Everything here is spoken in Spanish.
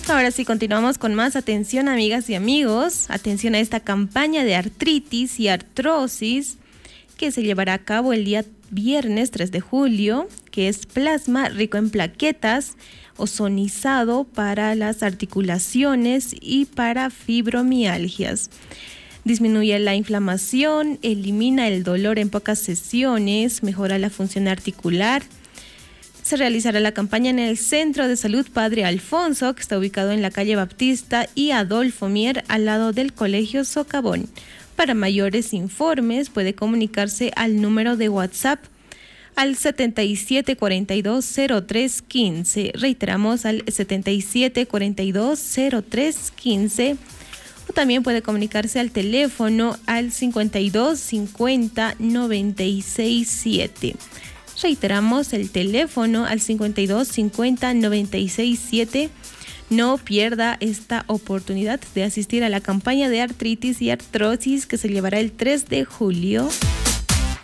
Ahora sí, continuamos con más. Atención, amigas y amigos. Atención a esta campaña de artritis y artrosis que se llevará a cabo el día viernes 3 de julio, que es plasma rico en plaquetas, ozonizado para las articulaciones y para fibromialgias. Disminuye la inflamación, elimina el dolor en pocas sesiones, mejora la función articular. Se realizará la campaña en el Centro de Salud Padre Alfonso, que está ubicado en la calle Baptista y Adolfo Mier, al lado del Colegio Socavón. Para mayores informes puede comunicarse al número de WhatsApp al 77420315. Reiteramos, al 77420315. O también puede comunicarse al teléfono al 5250-967. Reiteramos el teléfono al 5250-967. No pierda esta oportunidad de asistir a la campaña de artritis y artrosis que se llevará el 3 de julio.